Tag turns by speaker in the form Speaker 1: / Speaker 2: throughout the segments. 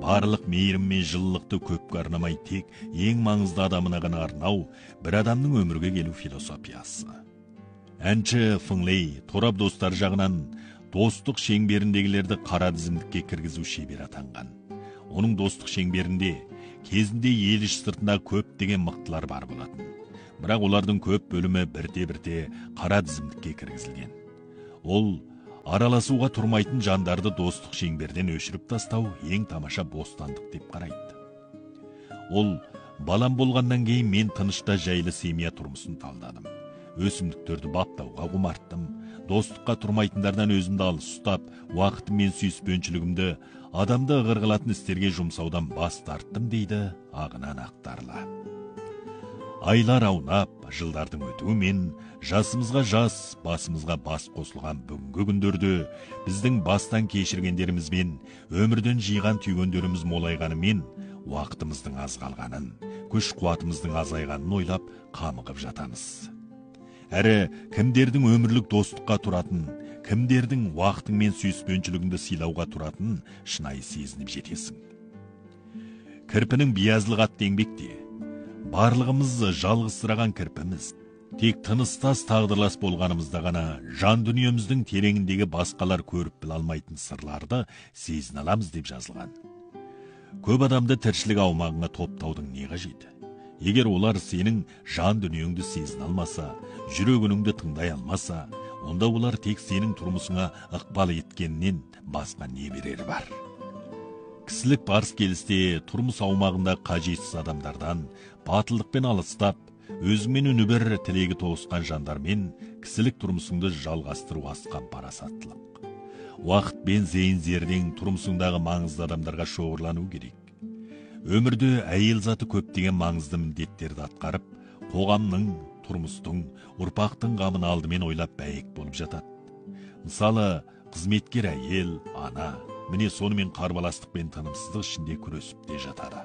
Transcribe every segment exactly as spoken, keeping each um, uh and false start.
Speaker 1: барлық мейірім мен жылылықты көпке арнамай тек ең маңызды адамына ғана арнау бір адамның өмірге келу философиясы. Әнші Фыңлей торап достар жағынан достық шеңберіндегілерді қара тізімдікке кіргізу шебер атанған. Оның достық шеңберінде кезінде ел іш сыртында көп деген мықтылар бар болатын. Бірақ олардың көп бөлімі бірте-бірте қара тізімдікке кіргізілген. Ол араласуға тұрмайтын жандарды достық шеңберден өшіріп тастау ең тамаша бостандық деп қарайды. Ол балам болғаннан кейін мен тынышта жайлы семья тұрмысын талдадым. Өсімдіктерді баптауға құмарттым. Достыққа тұрмайтындардан өзімді алыс ұстап, уақытым мен сүйіспеншілігімді адамды ығыр қылатын істерге жұмсаудан бас тарттым дейді ағынан ақтарыла. Айлар аунап, жылдардың өтуімен жасымызға жас, басымызға бас қосылған бүгінгі күндерді біздің бастан кешіргендерімізбен, өмірден жиған түйгендеріміз молайғанымен, уақытымыздың аз қалғанын, күш қуатымыздың азайғанын ойлап қамығып жатамыз. Әрі кімдердің өмірлік достыққа тұратын, кімдердің уақытың мен сүйіспеншілігіңді сыйлауға тұратын шынайы сезініп жетесің. Кірпінің биязылық атты еңбекте барлығымыз жалғызсыраған кірпіміз, тек тыныстас тағдырлас болғанымызда ғана жан дүниеміздің тереңіндегі басқалар көріп біле алмайтын сырларды сезіне аламыз деп жазылған. Көп адамды тіршілік аумағына топтаудың не қажеті? Егер олар сенің жан дүниеңді сезіне алмаса, жүрегіңді тыңдай алмаса, онда олар тек сенің тұрмысыңа ықпал еткеннен басқа не берері бар? Кісілік барыс келісте тұрмыс аумағында қажетсіз адамдардан батылдықпен алыстап, өзіңмен үні бір тілегі тоғысқан жандармен кісілік тұрмысыңды жалғастыру асқан парасаттылық. Уақыт пен зейін зердең тұрмысыңдағы маңызды адамдарға шоғырлану керек. Өмірде әйел заты көптеген маңызды міндеттерді атқарып, қоғамның, тұрмыстың, ұрпақтың қамын алдымен ойлап бәйек болып жатады. Мысалы, қызметкер әйел, ана, міне сонымен қарбаластық пен тынымсыздық ішінде күресіп те жатады.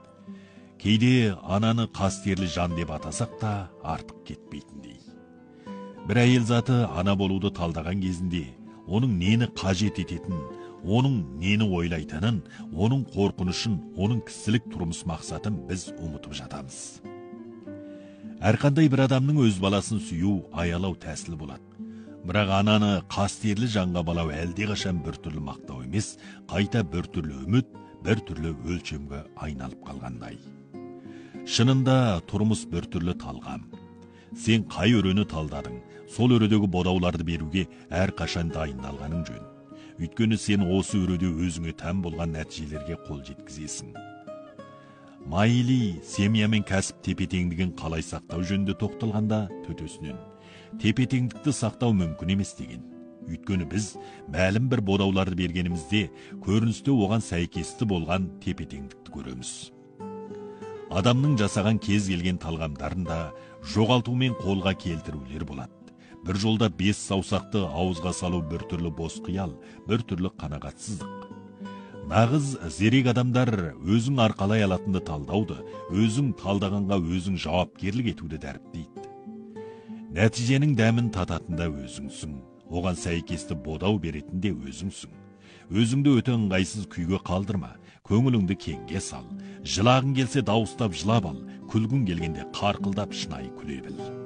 Speaker 1: Кейде ананы қастерлі жан деп атасақ та артық кетпейтіндей. Бір әйел заты ана болуды талдаған кезінде, оның нені қажет ететін, оның нені ойлайтынын, оның қорқынышын, оның кісілік тұрмыс мақсатын біз ұмытып жатамыз. Әрқандай бір адамның өз баласын сүю, аялау тәсілі болады. Бірақ ананы қастерлі жанға балау әлде қашан бір түрлі мақтау емес, қайта бір түрлі үміт, бір түрлі өлшемге айналып қалғандай. Шынында тұрмыс бір түрлі талғам. Сен қай өрені талдадың, сол өредегі бодауларды беруге әр қашан дайындалғаның жөн. Өйткені сен осы өреде өзіңе тән болған нәтижелерге қол жеткізесің. Майли семья мен кәсіп тепе-теңдігін қалай сақтау жөнінде тоқталғанда төтесінен тепе-теңдікті сақтау мүмкін емес деген. Өйткені біз мәлім бір бодауларды бергенімізде көріністе оған сәйкесті болған тепе-теңдікті көреміз. Адамның жасаған кез келген талғамдарында жоғалту мен қолға келтірулер болады. Бір жолда бес саусақты ауызға салу бір түрлі бос қиял, бір түрлі қанағатсыздық. Нағыз зерек адамдар өзің арқалай алатынды талдауды, өзің талдағанға өзің жауапкерлік етуді дәріптейді. Нәтиженің дәмін тататында өзіңсің, оған сәйкесті бодау беретін де өзіңсің. Өзіңді өте ыңғайсыз күйге қалдырма, көңіліңді кеңге сал, жылағың келсе дауыстап жылап ал, күлгің келгенде қарқылдап шынайы күле біл.